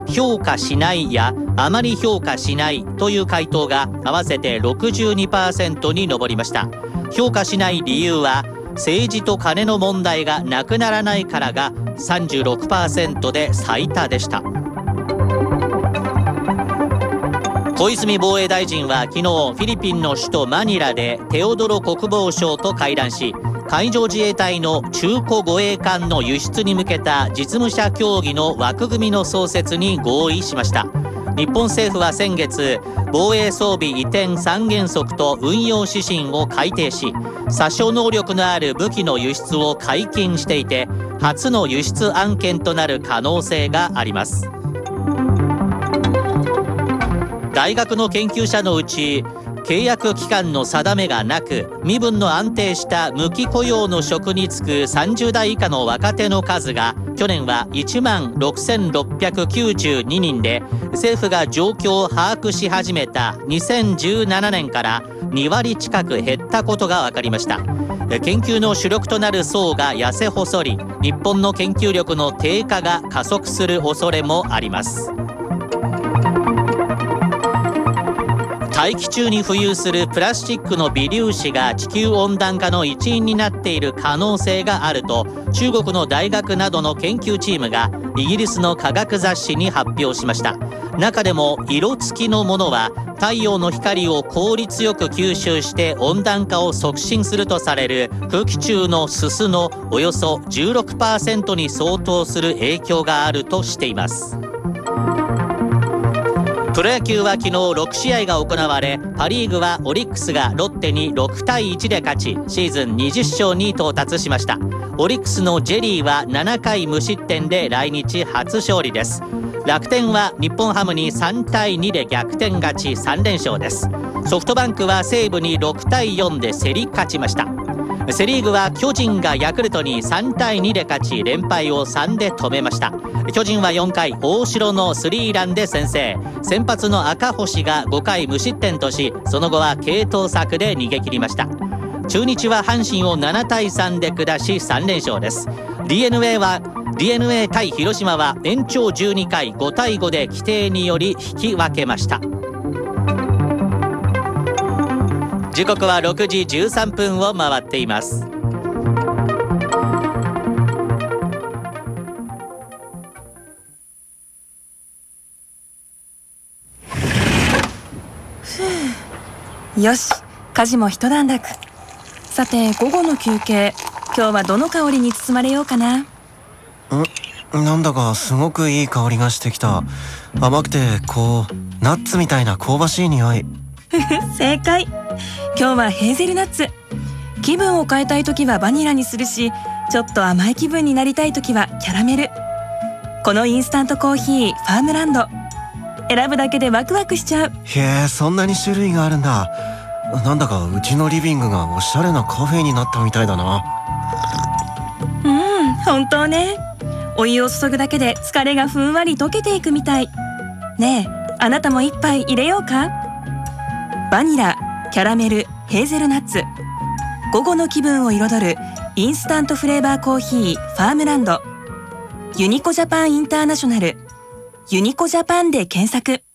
評価しないやあまり評価しないという回答が合わせて 62% に上りました。評価しない理由は政治と金の問題がなくならないからが 36% で最多でした。小泉防衛大臣は昨日フィリピンの首都マニラでテオドロ国防相と会談し、海上自衛隊の中古護衛艦の輸出に向けた実務者協議の枠組みの創設に合意しました。日本政府は先月、防衛装備移転三原則と運用指針を改定し、殺傷能力のある武器の輸出を解禁していて、初の輸出案件となる可能性があります。大学の研究者のうち契約期間の定めがなく、身分の安定した無期雇用の職に就く30代以下の若手の数が去年は1万6692人で、政府が状況を把握し始めた2017年から2割近く減ったことが分かりました。研究の主力となる層が痩せ細り、日本の研究力の低下が加速する恐れもあります。大気中に浮遊するプラスチックの微粒子が地球温暖化の一因になっている可能性があると、中国の大学などの研究チームがイギリスの科学雑誌に発表しました。中でも色付きのものは太陽の光を効率よく吸収して温暖化を促進するとされる空気中のすすのおよそ 16% に相当する影響があるとしています。プロ野球は昨日6試合が行われ、パ・リーグはオリックスがロッテに6対1で勝ち、シーズン20勝に到達しました。オリックスのジェリーは7回無失点で来日初勝利です。楽天は日本ハムに3対2で逆転勝ち3連勝です。ソフトバンクは西武に6対4で競り勝ちました。セリーグは巨人がヤクルトに3対2で勝ち、連敗を3で止めました。巨人は4回大城のスリーランで先制、先発の赤星が5回無失点とし、その後は継投策で逃げ切りました。中日は阪神を7対3で下し3連勝です。 DNA 対広島は延長12回5対5で規定により引き分けました。時刻は6時13分を回っています。 よし、家事も一段落。さて午後の休憩、今日はどの香りに包まれようかな。 なんだかすごくいい香りがしてきた。甘くてこうナッツみたいな香ばしい匂い。 正解。今日はヘーゼルナッツ。気分を変えたい時はバニラにするし、ちょっと甘い気分になりたい時はキャラメル。このインスタントコーヒーファームランド、選ぶだけでワクワクしちゃう。 へえ、そんなに種類があるんだ。なんだかうちのリビングがおしゃれなカフェになったみたいだな。 本当ね。お湯を注ぐだけで疲れがふんわり溶けていくみたい。ねえ、あなたも一杯入れようか。バニラ、キャラメル、ヘーゼルナッツ、午後の気分を彩るインスタントフレーバーコーヒーファームランド。ユニコジャパンインターナショナル、ユニコジャパンで検索。